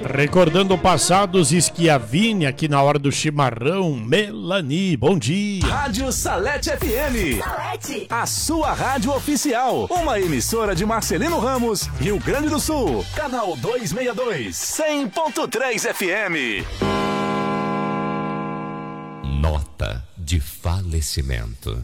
Recordando passados, Schiavini aqui na hora do chimarrão. Melanie, bom dia. Rádio Salete FM. Salete. A sua rádio oficial. Uma emissora de Marcelino Ramos, Rio Grande do Sul. Canal 262, 100.3 FM. Nota de falecimento.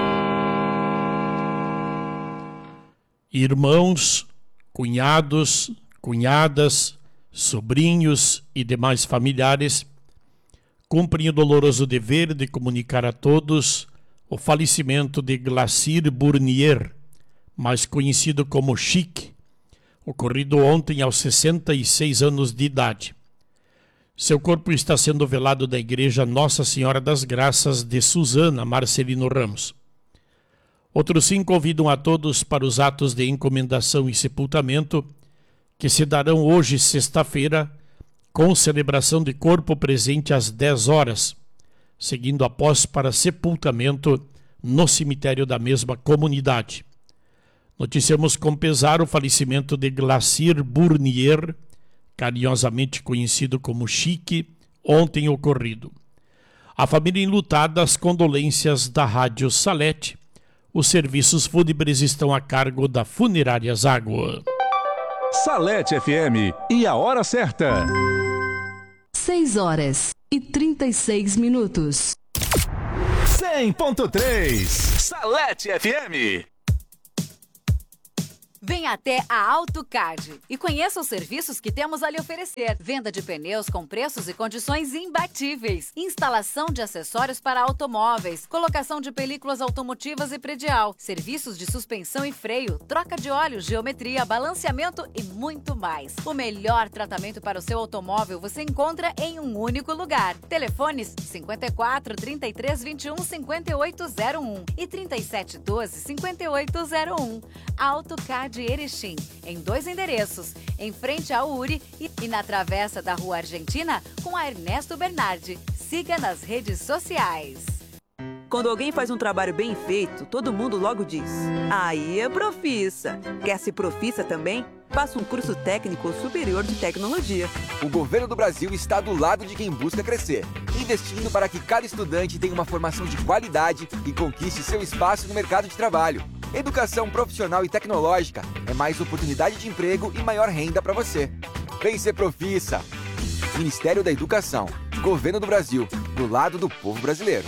Irmãos, cunhados, cunhadas, sobrinhos e demais familiares cumprem o doloroso dever de comunicar a todos o falecimento de Glacir Bournier, mais conhecido como Chique, ocorrido ontem aos 66 anos de idade. Seu corpo está sendo velado da Igreja Nossa Senhora das Graças de Suzana, Marcelino Ramos. Outros 5 convidam a todos para os atos de encomendação e sepultamento que se darão hoje, sexta-feira, com celebração de corpo presente às 10 horas, seguindo após para sepultamento no cemitério da mesma comunidade. Noticiamos com pesar o falecimento de Glacir Bournier, carinhosamente conhecido como Chique, ontem ocorrido. A família enlutada, as condolências da Rádio Salete. Os serviços fúnebres estão a cargo da Funerárias Água. Salete FM e a hora certa. 6h36. 100.3 Salete FM. Venha até a AutoCard e conheça os serviços que temos a lhe oferecer. Venda de pneus com preços e condições imbatíveis. Instalação de acessórios para automóveis. Colocação de películas automotivas e predial. Serviços de suspensão e freio. Troca de óleo, geometria, balanceamento e muito mais. O melhor tratamento para o seu automóvel você encontra em um único lugar. Telefones 54 33 21 5801 e 37 12 5801. AutoCard de Erechim, em 2 endereços, em frente ao URI e na travessa da Rua Argentina com a Ernesto Bernardi. Siga nas redes sociais. Quando alguém faz um trabalho bem feito, todo mundo logo diz: aí é profissa. Quer ser profissa também? Faça um curso técnico superior de tecnologia. O governo do Brasil está do lado de quem busca crescer, investindo para que cada estudante tenha uma formação de qualidade e conquiste seu espaço no mercado de trabalho. Educação profissional e tecnológica é mais oportunidade de emprego e maior renda para você. Vem ser profissa. Ministério da Educação, Governo do Brasil, do lado do povo brasileiro.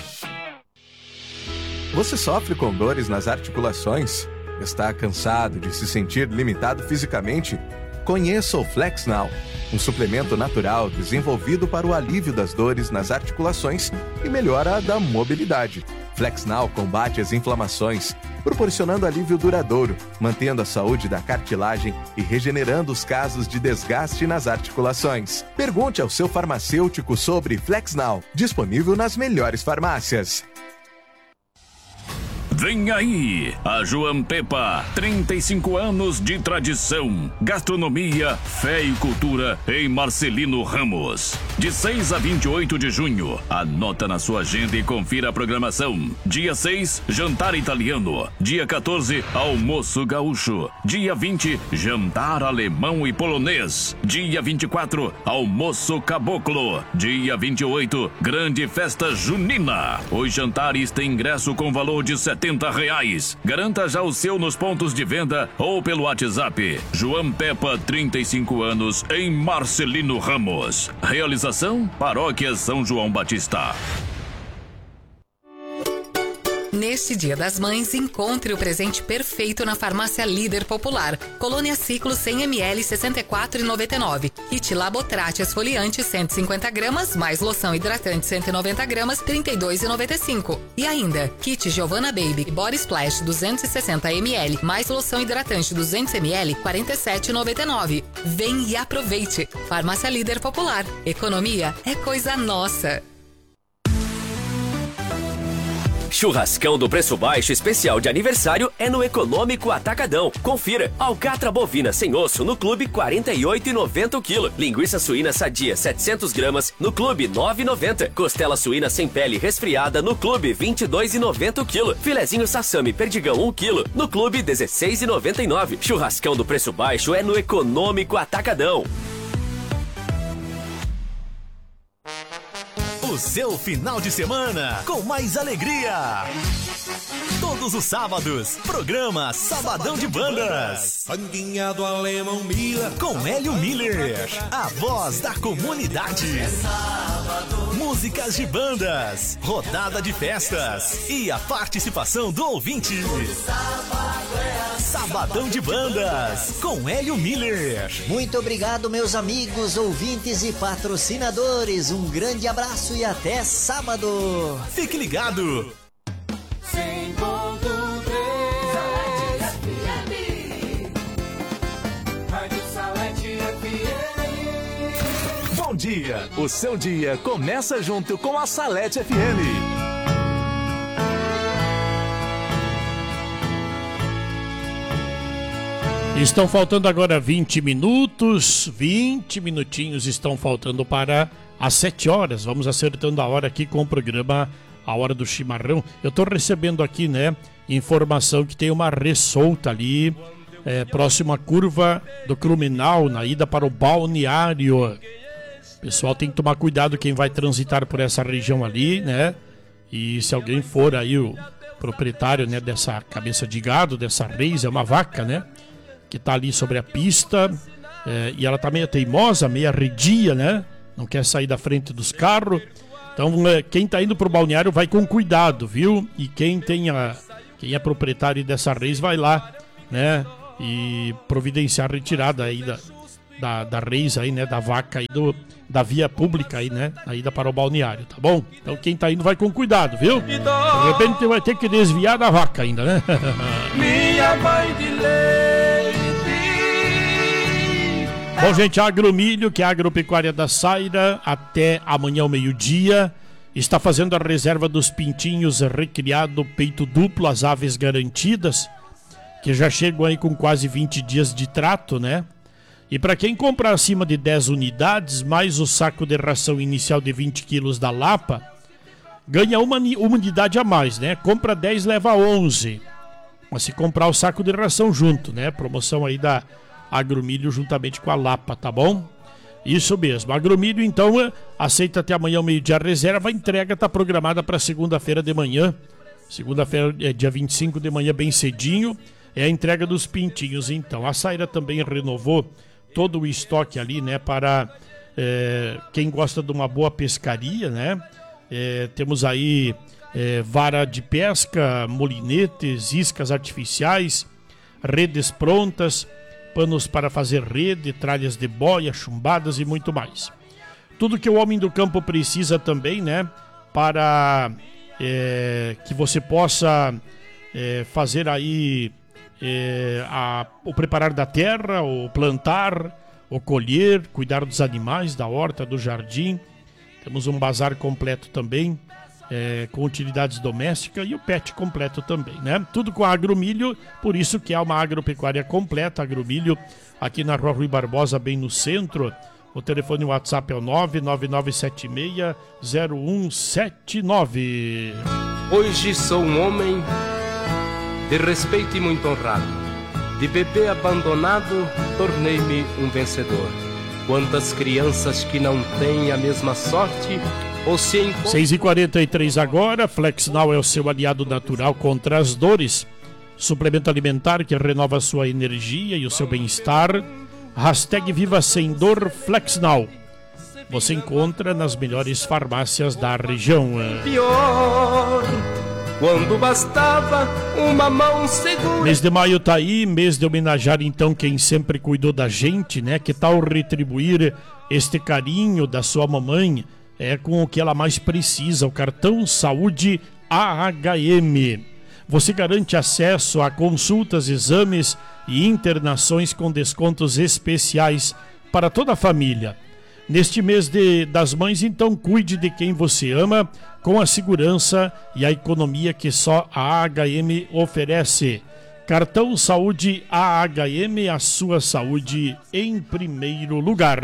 Você sofre com dores nas articulações? Está cansado de se sentir limitado fisicamente? Conheça o FlexNow, um suplemento natural desenvolvido para o alívio das dores nas articulações e melhora da mobilidade. FlexNow combate as inflamações, proporcionando alívio duradouro, mantendo a saúde da cartilagem e regenerando os casos de desgaste nas articulações. Pergunte ao seu farmacêutico sobre FlexNow, disponível nas melhores farmácias. Vem aí, a João Pepa, 35 anos de tradição, gastronomia, fé e cultura em Marcelino Ramos. De 6 a 28 de junho, anota na sua agenda e confira a programação. Dia 6, jantar italiano. Dia 14, almoço gaúcho. Dia 20, jantar alemão e polonês. Dia 24, almoço caboclo. Dia 28, grande festa junina. Os jantares têm ingresso com valor de R$70. Garanta já o seu nos pontos de venda ou pelo WhatsApp. João Pepa, 35 anos, em Marcelino Ramos. Realização: Paróquia São João Batista. Neste Dia das Mães, encontre o presente perfeito na Farmácia Líder Popular. Colônia Ciclo 100 ml, R$ 64,99. Kit Labotrate esfoliante 150 gramas, mais loção hidratante 190 gramas, R$ 32,95. E ainda, Kit Giovanna Baby Body Splash 260 ml, mais loção hidratante 200 ml, R$ 47,99. Vem e aproveite. Farmácia Líder Popular. Economia é coisa nossa. Churrascão do preço baixo especial de aniversário é no Econômico Atacadão. Confira. Alcatra bovina sem osso no Clube 48,90 o quilo. Linguiça suína sadia 700 gramas no Clube 9,90. Costela suína sem pele resfriada no Clube 22,90 o quilo. Filezinho sassami perdigão 1 quilo no Clube 16,99. Churrascão do preço baixo é no Econômico Atacadão. O seu final de semana com mais alegria. Todos os sábados, programa Sabadão de Bandas. Fanguinha do Alemão Miller. Com Hélio Miller, a voz da comunidade. Músicas de bandas, rodada de festas e a participação do ouvinte. Sabadão de Bandas, com Hélio Miller. Muito obrigado, meus amigos, ouvintes e patrocinadores. Um grande abraço e até sábado. Fique ligado. 100.3 Rádio Salete FM. Bom dia, o seu dia começa junto com a Salete FM. Estão faltando agora 20 minutos, 20 minutinhos estão faltando para as 7 horas. Vamos acertando a hora aqui com o programa A Hora do Chimarrão. Eu estou recebendo aqui, né, informação que tem uma ressolta ali, próximo à curva do Cruminal, na ida para o balneário. Pessoal, tem que tomar cuidado quem vai transitar por essa região ali, né? E se alguém for aí o proprietário, né, dessa cabeça de gado, dessa reis, é uma vaca, né? Que tá ali sobre a pista, e ela tá meio teimosa, meio arredia, né? Não quer sair da frente dos carros. Então, quem tá indo pro balneário vai com cuidado, viu? E quem é proprietário dessa reis vai lá, né? E providenciar a retirada aí da reis aí, né? Da vaca aí, da via pública aí, né? A ida para o balneário, tá bom? Então, quem tá indo vai com cuidado, viu? De repente vai ter que desviar da vaca ainda, né? Minha mãe de leite. Bom, gente, a Agromilho, que é a agropecuária da Saira, até amanhã ao meio-dia, está fazendo a reserva dos pintinhos recriado peito duplo, as aves garantidas, que já chegam aí com quase 20 dias de trato, né? E para quem comprar acima de 10 unidades, mais o saco de ração inicial de 20 quilos da Lapa, ganha uma unidade a mais, né? Compra 10, leva 11. Mas se comprar o saco de ração junto, né? Promoção aí da Agromilho juntamente com a Lapa, tá bom? Isso mesmo. Agromilho, então, aceita até amanhã ao meio-dia a reserva. A entrega está programada para segunda-feira de manhã. Segunda-feira, dia 25 de manhã, bem cedinho. É a entrega dos pintinhos, então. A Saira também renovou todo o estoque ali, né? Para quem gosta de uma boa pescaria, né? Temos aí vara de pesca, molinetes, iscas artificiais, redes prontas, panos para fazer rede, tralhas de boia, chumbadas e muito mais. Tudo que o homem do campo precisa também, né? Para que você possa fazer aí o preparar da terra, o plantar, o colher, cuidar dos animais, da horta, do jardim. Temos um bazar completo também, com utilidades domésticas e o pet completo também, né? Tudo com a Agromilho, por isso que é uma agropecuária completa. Agromilho, aqui na Rua Rui Barbosa, bem no centro. O telefone WhatsApp é o 999760179. Hoje sou um homem de respeito e muito honrado. De bebê abandonado, tornei-me um vencedor. Quantas crianças que não têm a mesma sorte... 6h43 agora. Flexnal é o seu aliado natural contra as dores. Suplemento alimentar que renova a sua energia e o seu bem-estar. Hashtag Viva Sem Dor Flexnal. Você encontra nas melhores farmácias da região. Pior, quando bastava uma mão segura. Mês de maio tá aí, mês de homenagear então quem sempre cuidou da gente, né? Que tal retribuir este carinho da sua mamãe? Com o que ela mais precisa, o cartão Saúde AHM. Você garante acesso a consultas, exames e internações com descontos especiais para toda a família. Neste mês das mães, então, cuide de quem você ama com a segurança e a economia que só a AHM oferece. Cartão Saúde AHM, a sua saúde em primeiro lugar.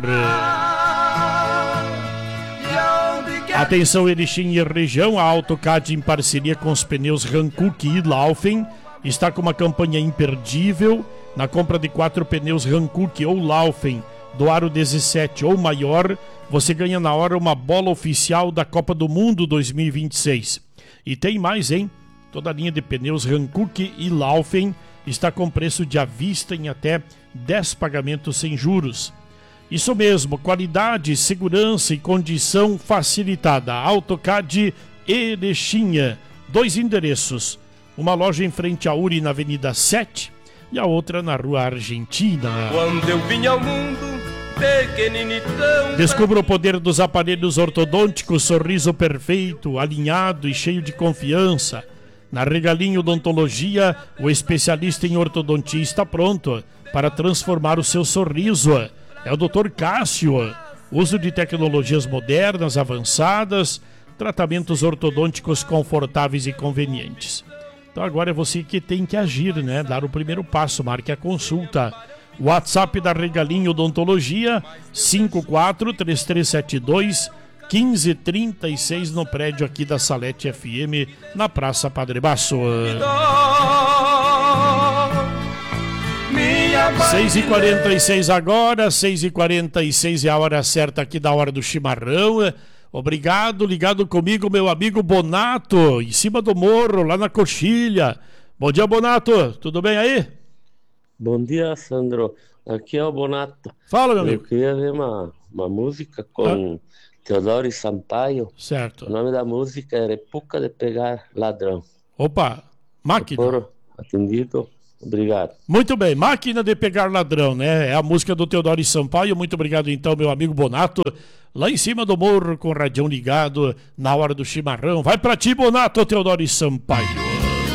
Atenção, Erechim e região, a AutoCAD em parceria com os pneus Hankook e Laufen está com uma campanha imperdível. Na compra de 4 pneus Hankook ou Laufen, do aro 17 ou maior, você ganha na hora uma bola oficial da Copa do Mundo 2026. E tem mais, hein? Toda a linha de pneus Hankook e Laufen está com preço de à vista em até 10 pagamentos sem juros. Isso mesmo, qualidade, segurança e condição facilitada. AutoCAD Erechim, 2 endereços. Uma loja em frente à URI na Avenida 7 e a outra na Rua Argentina. Quando eu vim ao mundo, pequeninitão. Descubra o poder dos aparelhos ortodônticos, sorriso perfeito, alinhado e cheio de confiança. Na Regalinho Odontologia, o especialista em ortodontia está pronto para transformar o seu sorriso. É o Dr. Cássio. Uso de tecnologias modernas, avançadas, tratamentos ortodônticos confortáveis e convenientes. Então agora é você que tem que agir, né? Dar o primeiro passo, marque a consulta. WhatsApp da Regalinho Odontologia, 54-3372-1536, no prédio aqui da Salete FM, na Praça Padre Basso. 6h46 agora, 6h46 é a hora certa aqui da hora do chimarrão. Obrigado, ligado comigo, meu amigo Bonato, em cima do morro, lá na Coxilha. Bom dia, Bonato, tudo bem aí? Bom dia, Sandro. Aqui é o Bonato. Fala, meu amigo. Eu queria ver uma música com Teodoro e Sampaio. Certo. O nome da música é Época de Pegar Ladrão. Opa, máquina. Por atendido, obrigado. Muito bem, Máquina de Pegar Ladrão, né? É a música do Teodoro e Sampaio. Muito obrigado, então, meu amigo Bonato. Lá em cima do morro, com o radião ligado, na hora do chimarrão. Vai pra ti, Bonato, Teodoro e Sampaio.